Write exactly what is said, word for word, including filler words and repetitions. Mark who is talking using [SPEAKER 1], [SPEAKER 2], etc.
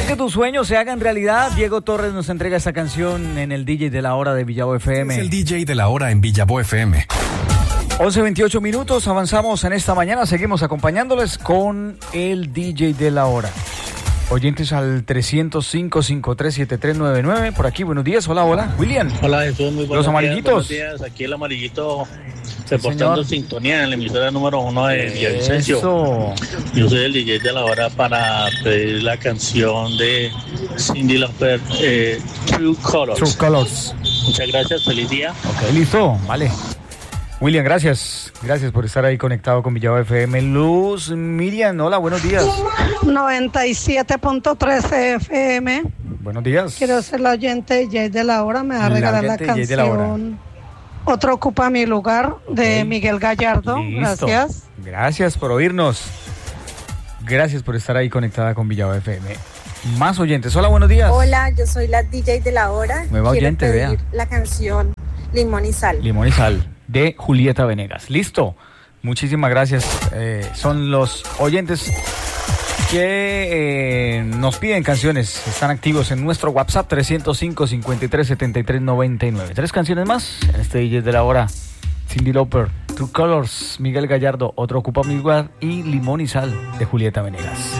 [SPEAKER 1] que tus sueños se hagan realidad. Diego Torres nos entrega esta canción en el D J de la hora de Villavo F M.
[SPEAKER 2] Es el D J de la hora en Villavo F M.
[SPEAKER 1] once veintiocho minutos, avanzamos en esta mañana, seguimos acompañándoles con el D J de la hora. Oyentes al trescientos cinco, cincuenta y tres, setenta y tres noventa y nueve, por aquí, buenos días, hola, hola, William.
[SPEAKER 3] Hola Jesús, muy buenos
[SPEAKER 1] Los amarillitos.
[SPEAKER 3] días, buenos días, aquí el amarillito reportando sintonía en la emisora número uno de Villavicencio.
[SPEAKER 1] Eso.
[SPEAKER 3] Yo soy el D J de la hora para pedir la canción de Cyndi Lauper, eh, True Colors.
[SPEAKER 1] True Colors.
[SPEAKER 3] Muchas gracias, feliz día.
[SPEAKER 1] Ok, listo, vale. William, gracias. Gracias por estar ahí conectado con Villavo F M. Luz, Miriam, hola, buenos días.
[SPEAKER 4] noventa y siete punto tres F M.
[SPEAKER 1] Buenos días.
[SPEAKER 4] Quiero ser la oyente J de la hora. Me va a
[SPEAKER 1] La
[SPEAKER 4] regalar la,
[SPEAKER 1] oyente J de la hora.
[SPEAKER 4] canción Otro ocupa mi lugar, de
[SPEAKER 1] Ok.
[SPEAKER 4] Miguel Gallardo.
[SPEAKER 1] Listo.
[SPEAKER 4] Gracias.
[SPEAKER 1] Gracias por oírnos. Gracias por estar ahí conectada con Villavo F M. Más oyentes. Hola, buenos días.
[SPEAKER 5] Hola, yo soy la D J de la hora.
[SPEAKER 1] Nueva
[SPEAKER 5] Quiero
[SPEAKER 1] oyente,
[SPEAKER 5] pedir
[SPEAKER 1] vea.
[SPEAKER 5] la canción Limón y Sal.
[SPEAKER 1] Limón y Sal, de Julieta Venegas. Listo. Muchísimas gracias. Eh, son los oyentes que eh, nos piden canciones. Están activos en nuestro WhatsApp trescientos cinco, cincuenta y tres, setenta y tres noventa y nueve. Tres canciones más en este D J de la hora. Cyndi Lauper, True Colors, Miguel Gallardo, Otro ocupa mi lugar y Limón y Sal de Julieta Venegas.